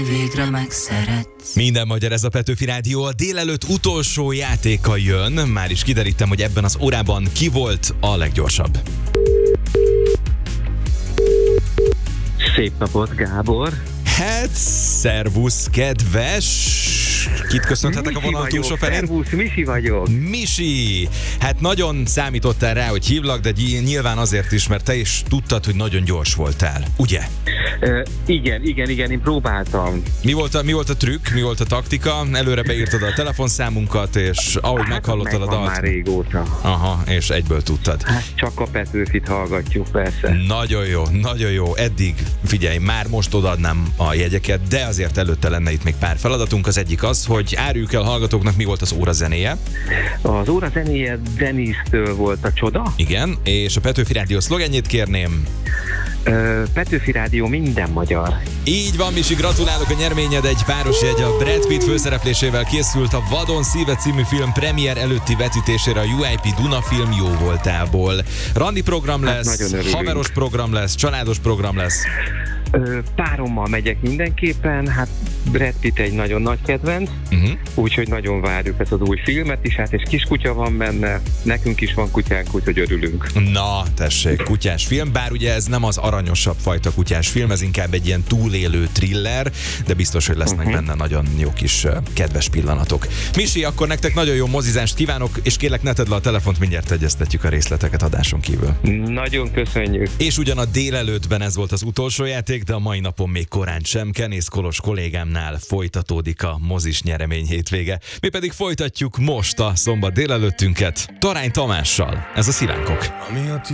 Végre megszeretsz. Minden magyar, ez a Petőfi Rádió. A délelőtt utolsó játéka jön. Már is kiderítem, hogy ebben az órában ki volt a leggyorsabb. Szép napot, Gábor! Hát, szervusz, kedves! Kit köszönhetek a vonal túlsó felén? Szervusz, Misi vagyok. Misi! Hát nagyon számítottál rá, hogy hívlak, de nyilván azért is, mert te is tudtad, hogy nagyon gyors voltál, ugye? Igen, én próbáltam. Mi volt a trükk, mi volt a taktika? Előre beírtad a telefonszámunkat, és ahogy meghallottad a dalt... már régóta. Aha, és egyből tudtad. Hát csak a Petőfit hallgatjuk, persze. Nagyon jó. Eddig, figyelj, már most odaadnám a jegyeket, de azért előtte lenne itt még pár feladatunk. Az egyik az, hogy áruljuk el hallgatóknak, mi volt az óra zenéje. Az óra zenéje Denisztől volt a Csoda. Igen, és a Petőfi Rádió szlogenjét kérném. Petőfi Rádió minden magyar. Így van, Misi, gratulálok, a nyerményed egy páros jegy. A Brad Pitt főszereplésével készült a Vadon szíve című film premier előtti vetítésére a UIP Duna Film jó voltából. Randi program lesz, haveros program lesz, családos program lesz. Párommal megyek mindenképpen, hát Brad Pitt egy nagyon nagy kedvenc, úgyhogy nagyon várjuk ezt az új filmet is, hát és kiskutya van benne, nekünk is van kutyánk, úgyhogy örülünk. Na, tessék, kutyás film, bár ugye ez nem az aranyosabb fajta kutyás film, ez inkább egy ilyen túlélő thriller, de biztos, hogy lesznek benne nagyon jó kis kedves pillanatok. Misi, akkor nektek nagyon jó mozizást kívánok, és kérlek, ne tedd le a telefont, mindjárt egyeztetjük a részleteket adáson kívül. Nagyon köszönjük. És ugyan a délelőttben ez volt az utolsó játék, de a mai napon még korán sem. Kenész Kolos kollégámnál folytatódik a mozis nyeremény hétvége. Mi pedig folytatjuk most a szombat délelőttünket Tarány Tamással. Ez a Szilánkok.